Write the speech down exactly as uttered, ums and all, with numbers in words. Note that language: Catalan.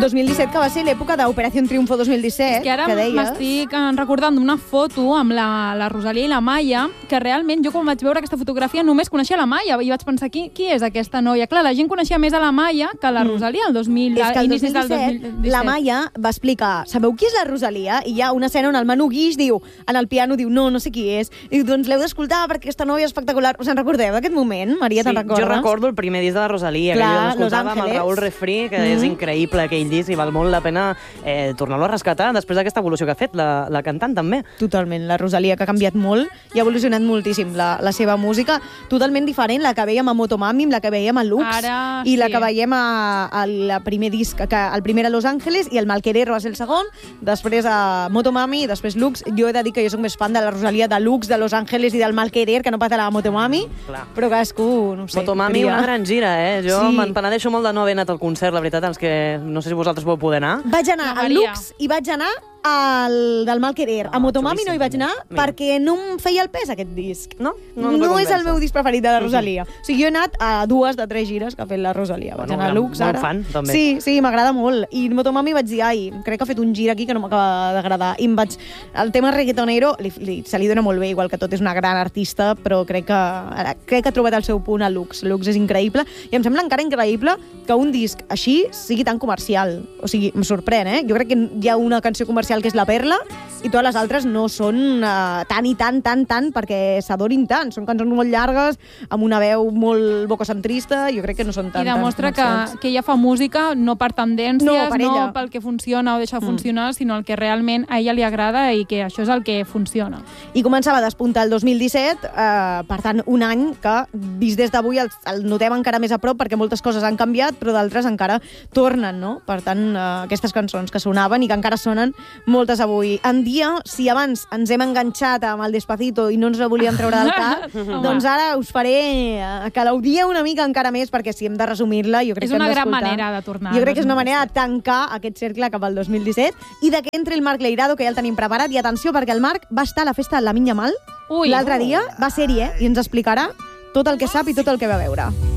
dos mil disset, que va ser l'època d'Operació Triunfo dos mil disset, és que ara que deies. m'estic recordant d'una foto amb la, la Rosalia i la Maia, que realment jo quan vaig veure aquesta fotografia només coneixia la Maia i vaig pensar, qui, qui és aquesta noia? Clar, la gent coneixia més a la Maia que a la Rosalia el dos mil, és que el dos inicis mil del dos mil disset, disset. la Maia va explicar, sabeu qui és la Rosalia? I hi ha una escena on el Manu Guix diu, en el piano diu, no, no sé qui és. I doncs l'heu d'escoltar perquè aquesta noia és espectacular. Us en recordeu d'aquest moment, Maria, sí, te'n recordes? Jo recordo el primer disc de la Rosalia, Clar, que jo l'escoltava Los amb el Ángeles. Raúl Refri, que Mm-hmm. és increïble aquell disc i val molt la pena eh, tornar-lo a rescatar després d'aquesta evolució que ha fet la, la cantant també. Totalment, la Rosalia, que ha canviat molt i ha evolucionat moltíssim la, la seva música, totalment diferent, la que veiem a Motomami, la que veiem a Lux, Ara, i la sí. que veiem a, a el primer disc, que el primer a Los Ángeles i el Malquerer va ser el segon, després a Motomami i després Lux. Jo he de dir que jo soc més fan de la Rosalia de Lux, de Los Ángeles i del Malquerer, que no pas de la Motomami, Clar. però cadascú, no ho sé. Motomami, tria. una gran gira, eh? Jo Sí. me'n penedeixo molt de no haver anat al concert, la veritat, els que no sé si vosaltres vau poder anar. Vaig anar La al Maria. Lux i vaig anar al del Malquerer. Ah, A Motomami xulíssim. no hi vaig anar Mira. perquè no em feia el pes aquest disc. No? No, No, no et és el convença. meu disc preferit de la Rosalia. O sigui, jo he anat a dues de tres gires que ha fet la Rosalia. Vaig Bueno, anar a gran- Lux bon ara. fan, també. Sí, sí, m'agrada molt. I Motomami vaig dir, ai, crec que ha fet un gir aquí que no m'acaba d'agradar. I em vaig... El tema reggaetonero li, li, se li dona molt bé, igual que tot és una gran artista, però crec que, ara, crec que ha trobat el seu punt a Lux. Lux és increïble. I em sembla encara increïble que un disc així sigui tan comercial. O sigui, em sorprèn, eh? Jo crec que hi ha una canció comercial que és La Perla i totes les altres no són uh, tant i tant, tant, tant, perquè s'adorin tant. Són cançons molt llargues, amb una veu molt bococentrista, jo crec que no són tant. I demostra tan que, comercials. que ella fa música no per tendències, No, no, per ella. pel que funciona o deixa de funcionar, mm. sinó el que realment a ella li agrada i que això és el que funciona. I començava a despuntar el dos mil disset, eh, per tant, un any que, vist des d'avui, el, el notem encara més a prop, perquè moltes coses han canviat, però d'altres encara tornen, no? Per tant, eh, aquestes cançons que sonaven i que encara sonen moltes avui en dia. Si abans ens hem enganxat amb el Despacito i no ens la volíem treure del cap, doncs ara us faré eh, que l'audieu una mica encara més, perquè si hem de resumir-la, jo crec És que hem una gran d'escoltar. manera de tornar Jo al crec que és una dos mil manera de tancar aquest cercle cap al dos mil disset i de que entri el Marc Leirado, que ja el tenim preparat. I atenció, perquè el Marc va estar a la festa de la Minya Mal Ui. l'altre dia, va ser-hi, eh? I ens explicarà tot el que sap i tot el que va veure.